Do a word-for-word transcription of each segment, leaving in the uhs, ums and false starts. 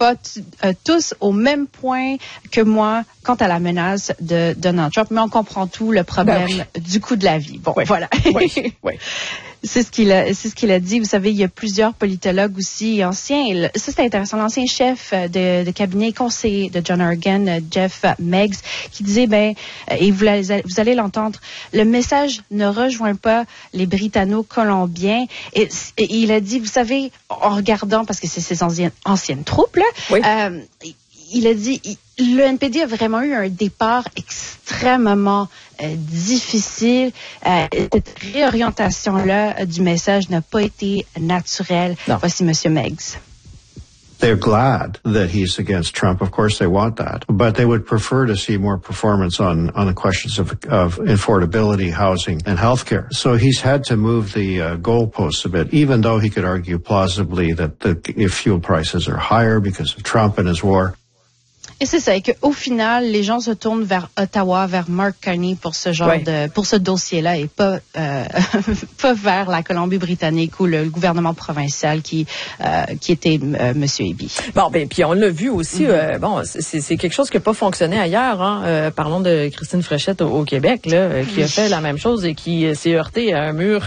pas t- euh, tous au même point que moi quant à la menace de Donald Trump, mais on comprend tout le problème ben oui. du coût de la vie. Bon, oui. voilà. Oui. Oui. C'est ce qu'il a, c'est ce qu'il a dit. Vous savez, il y a plusieurs politologues aussi anciens. Ça, c'est intéressant. L'ancien chef de, de cabinet conseiller de John Horgan, Jeff Meggs, qui disait, ben, et vous, vous allez l'entendre, le message ne rejoint pas les Britanno-Colombiens. Et, et il a dit, vous savez, en regardant, parce que c'est ses anciennes, anciennes troupes, là, oui. euh, il a dit, le N P D a vraiment eu un départ extrêmement euh, difficile. Euh, cette réorientation-là euh, du message n'a pas été naturelle. Non. Voici M. Meggs. They're glad that he's against Trump. Of course, they want that, but they would prefer to see more performance on on the questions of of affordability, housing, and healthcare. So he's had to move the uh, goalposts a bit, even though he could argue plausibly that the if fuel prices are higher because of Trump and his war. Et c'est ça, et qu'au final, les gens se tournent vers Ottawa, vers Mark Carney pour ce genre oui. de, pour ce dossier-là, et pas, euh, pas vers la Colombie-Britannique ou le, le gouvernement provincial qui, euh, qui était euh, M. Eby. Bon, ben, puis on l'a vu aussi. Mm-hmm. euh, bon, c'est, c'est quelque chose qui n'a pas fonctionné ailleurs. Hein. Euh, parlons de Christine Fréchette au, au Québec, là, euh, qui a fait la même chose et qui euh, s'est heurtée à un mur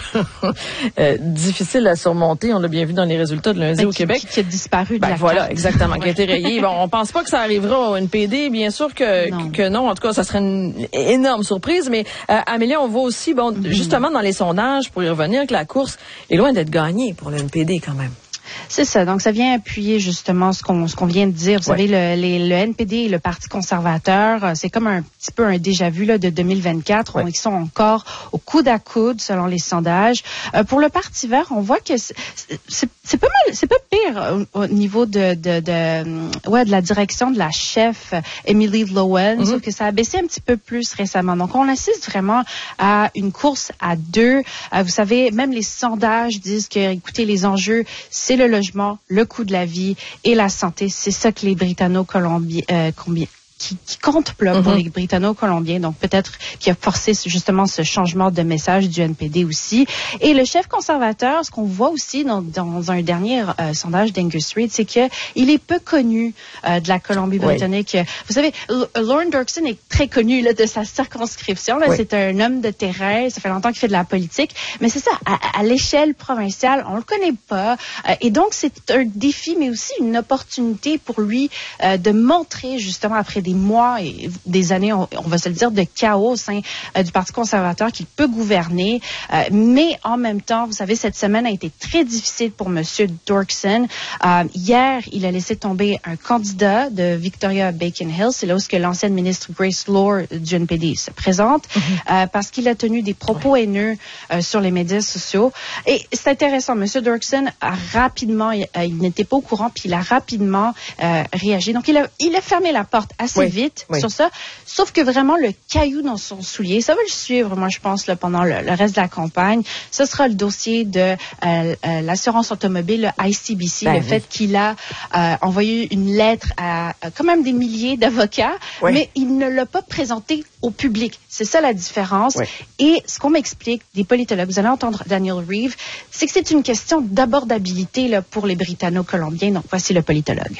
euh, difficile à surmonter. On l'a bien vu dans les résultats de lundi ben, au qui, Québec. Qui, qui a disparu de ben, la voilà, carte. exactement, qui a été rayé. Bon, on pense pas que ça arrivera au N P D, bien sûr que non. que non. En tout cas, ça serait une énorme surprise. Mais euh, Amélie, on voit aussi, bon, mm-hmm. justement dans les sondages, pour y revenir, que la course est loin d'être gagnée pour le N P D quand même. C'est ça. Donc, ça vient appuyer justement ce qu'on ce qu'on vient de dire. Vous ouais. savez, le, les, le N P D et le Parti conservateur, c'est comme un petit peu un déjà-vu là de deux mille vingt-quatre. Ouais. Ils sont encore au coude à coude selon les sondages. Euh, pour le Parti vert, on voit que c'est, c'est, c'est pas mal, c'est pas pire au, au niveau de de, de ouais de la direction de la chef Emily Lowen, mm-hmm. sauf que ça a baissé un petit peu plus récemment. Donc, on assiste vraiment à une course à deux. Euh, vous savez, même les sondages disent que, écoutez, les enjeux, c'est le logement, le coût de la vie et la santé. C'est ça que les Britanno-Colombiens euh, qui, qui compte là, pour mm-hmm. les Britanno-Colombiens. Donc, peut-être qui a forcé justement ce changement de message du N P D aussi. Et le chef conservateur, ce qu'on voit aussi dans, dans un dernier euh, sondage d'Angus Reid, c'est que il est peu connu euh, de la Colombie-Britannique. Oui. Vous savez, L- Lorne Dirksen est très connu là, de sa circonscription. Là. Oui. C'est un homme de terrain. Ça fait longtemps qu'il fait de la politique. Mais c'est ça, à, à l'échelle provinciale, on le connaît pas. Euh, et donc, c'est un défi, mais aussi une opportunité pour lui euh, de montrer justement après des mois et des années, on, on va se le dire, de chaos au sein euh, du Parti conservateur qu'il peut gouverner. Euh, mais en même temps, vous savez, cette semaine a été très difficile pour M. Dirksen. Euh, hier, il a laissé tomber un candidat de Victoria Bacon Hill. C'est là où que l'ancienne ministre Grace Lord du N P D se présente mm-hmm. euh, parce qu'il a tenu des propos ouais. haineux euh, sur les médias sociaux. Et c'est intéressant. M. Dirksen a rapidement, il, euh, il n'était pas au courant, puis il a rapidement euh, réagi. Donc, il a, il a fermé la porte assez oui. vite oui. sur ça. Sauf que vraiment, le caillou dans son soulier, ça va le suivre, moi, je pense, là, pendant le, le reste de la campagne. Ce sera le dossier de euh, euh, l'assurance automobile, le I C B C, ben, le oui. fait qu'il a euh, envoyé une lettre à, à quand même des milliers d'avocats, oui. mais il ne l'a pas présenté au public. C'est ça la différence. Oui. Et ce qu'on m'explique des politologues, vous allez entendre Daniel Reeve, c'est que c'est une question d'abordabilité là, pour les Britanno-Colombiens. Donc, voici le politologue.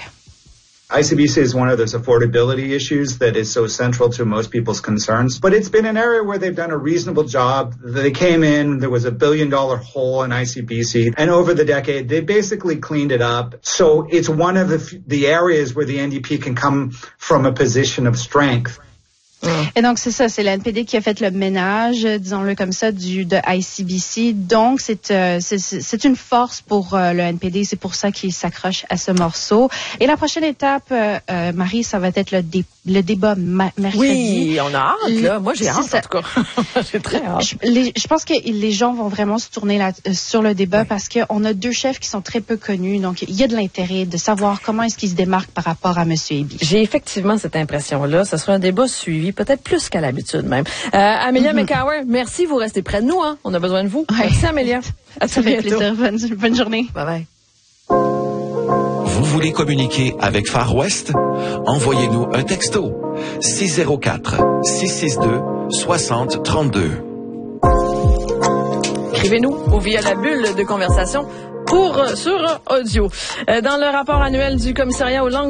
I C B C is one of those affordability issues that is so central to most people's concerns. But it's been an area where they've done a reasonable job. They came in, there was a billion dollar hole in I C B C. And over the decade, they basically cleaned it up. So it's one of the, the areas where the N D P can come from a position of strength. Et donc, c'est ça, c'est le N P D qui a fait le ménage, disons-le comme ça, du de I C B C. Donc, c'est, euh, c'est, c'est une force pour euh, le N P D. C'est pour ça qu'il s'accroche à ce morceau. Et la prochaine étape, euh, euh, Marie, ça va être le, dé- le débat ma- mercredi. Oui, on a hâte, là. Moi, j'ai hâte, ça. En tout cas. J'ai très hâte. Je, les, je pense que les gens vont vraiment se tourner là, euh, sur le débat oui. parce qu'on a deux chefs qui sont très peu connus. Donc, il y a de l'intérêt de savoir comment est-ce qu'ils se démarquent par rapport à M. Eby. J'ai effectivement cette impression-là. Ce sera un débat suivi, peut-être plus qu'à l'habitude même. Euh, Amelia mm-hmm. McCower, merci, vous restez près de nous, hein. On a besoin de vous. Ouais. Merci Amelia. À Ça fait bientôt. Plaisir. Bonne, bonne journée. Bye bye. Vous voulez communiquer avec Far West? Envoyez-nous un texto six zéro quatre, six six deux, soixante trente-deux. Écrivez-nous ou via la bulle de conversation pour sur audio. Euh, dans le rapport annuel du commissariat aux langues